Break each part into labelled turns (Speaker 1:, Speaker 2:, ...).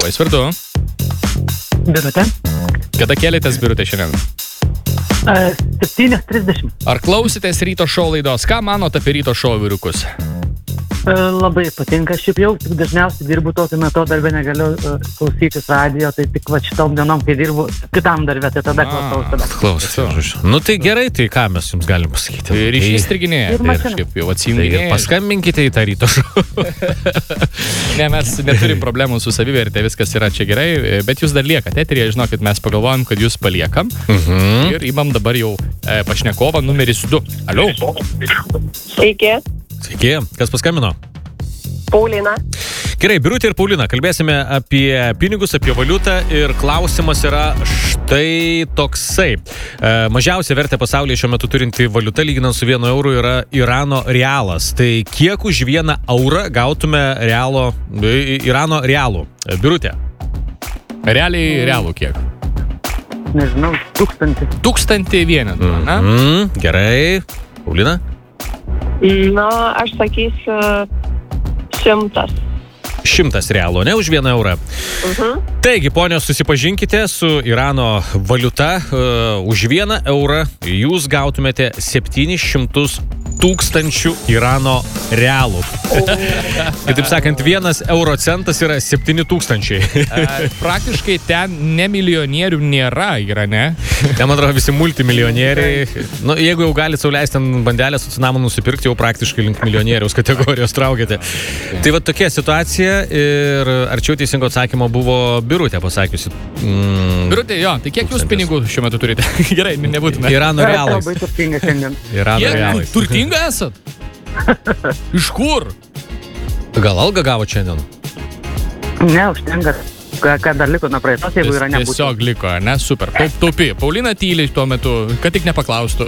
Speaker 1: Kuo jūs vardu?
Speaker 2: Birutė.
Speaker 1: Kada kėlėtės, Birutė, šiandien?
Speaker 2: 7:30.
Speaker 1: Ar klausitės ryto šou laidos? Ką manote apie ryto šou vyrukus?
Speaker 2: Labai patinka, šiaip jau tik dažniausiai dirbu tokiu metu, darbę negaliu klausytis radijo, tai tik va šitom dienom, kai dirbu kitam darbę, tai tada klausau.
Speaker 3: Klausau. Nu tai gerai, tai ką mes jums galim pasakyti?
Speaker 1: Ryšys striginėja.
Speaker 2: Ir
Speaker 1: Tai
Speaker 2: mašina.
Speaker 1: kažkaip jau
Speaker 3: Tai
Speaker 1: atsijunginėja.
Speaker 3: paskambinkite į tą ryto šou.
Speaker 1: Ne, mes neturim problemų su savivertė, viskas yra čia gerai, bet jūs dar liekate eteryje, žinokit, mes pagalvojom, kad jūs paliekam ir įmam dabar jau pašnekovą numeris 2. Alio?
Speaker 4: Sveiki,
Speaker 3: Sveiki, kas paskambino?
Speaker 4: Paulina.
Speaker 3: Gerai, Birutė ir Paulina, kalbėsime apie pinigus, apie valiutą ir klausimas yra štai toksai. Mažiausia vertė pasaulyje šiuo metu turinti valiuta lyginant su 1 euru yra Irano realas. Tai kiek už 1 eurą gautume Irano realų? Birutė.
Speaker 1: Realiai realų kiek?
Speaker 2: Nežinau, 1000.
Speaker 1: 1000 vienetų, ne?
Speaker 3: Gerai. Paulina?
Speaker 4: Na, aš sakysiu 100.
Speaker 3: 100 realų, ne už 1 eurą. Taigi, ponios, susipažinkite su Irano valiuta. Už 1 eurą jūs gautumėte 700 tūkstančių Irano realų. Kitaip sakant, 1 euro centas yra 7000.
Speaker 1: Praktiškai ten ne milijonierių nėra Irane.
Speaker 3: Ten, man atrodo, visi multimilijonieriai. Nu, jeigu jau galite sau leisti ant bandelę su cinamonu nusipirkti, jau praktiškai link milijonieriaus kategorijos traukite. Tai va tokia situacija ir arčiau teisingo atsakymo buvo Birutė pasakiusi.
Speaker 1: Birutė, jo, tai kiek jūs pinigų šiuo metu turite? Gerai, nebūtume.
Speaker 3: Irano realais.
Speaker 2: Labai turtinga šiandien.
Speaker 3: Irano
Speaker 1: Kiek
Speaker 3: realais.
Speaker 1: turtinga esat? Iš kur?
Speaker 3: Gal algą gavo šiandien?
Speaker 2: Ne, užtenka. Ką dar liko nuo praeitos, jeigu yra nebūtų.
Speaker 1: Tiesiog liko, ne? Super. Taupi. Paulina tyliai tuo metu, kad tik nepaklaustų.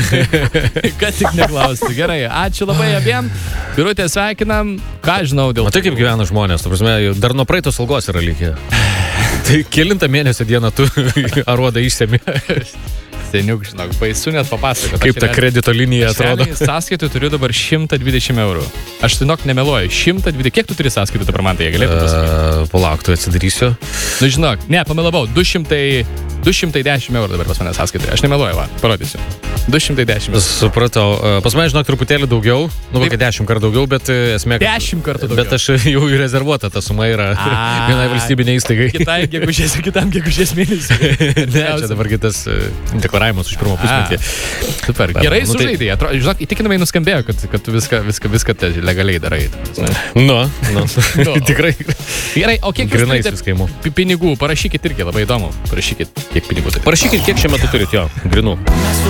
Speaker 1: Kad tik neklaustų. Gerai, ačiū labai abiem. Birutė, sveikinam. Ką žinau dėl...
Speaker 3: Matai, kaip gyvena žmonės, ta prasme, dar nuo praeitos algos yra likę. Tai kelintą mėnesio dieną tu aruodą išsemi.
Speaker 1: Seniuk, žinok, baisu net papasakoti.
Speaker 3: Kaip ta kredito linija atrodo.
Speaker 1: Sąskaitų turiu dabar 120 eurų. Aš tai nemeluoju, 120. Kiek tu turi sąskaitų dabar, man tai galėtų pasakyti?
Speaker 3: Palauk, tu atsidarysiu.
Speaker 1: Nu, žinok, ne, pamelavau, 210 eurų dabar pas mane sąskaitai. Aš nemeluoju, va, parodysiu. 210 eurų.
Speaker 3: Supratau. Pas mane, žinok, truputėlį daugiau. Nu, kokia 10 kartų daugiau, bet esmė...
Speaker 1: 10 kartų daugiau.
Speaker 3: Bet aš jau rezervuota, ta suma yra vienai valstybinė įstaigai.
Speaker 1: Kitam gegužės mėnesį.
Speaker 3: Ne, čia dabar kitas deklaravimas už pirmą pusmetį.
Speaker 1: Super, gerai
Speaker 3: Nu, tai-
Speaker 1: sužaidai. Žinok, įtikinamai nuskambėjo, kad tu viską legaliai darai.
Speaker 3: Nu. Tikrai.
Speaker 1: Gerai, o kiek jūs
Speaker 3: Grynais
Speaker 1: turite
Speaker 3: viską imu.
Speaker 1: pinigų? Parašykit irgi, labai įdomu. Parašykit, kiek pinigų turite.
Speaker 3: Parašykit, kiek šiuo metu turit jo, grinų.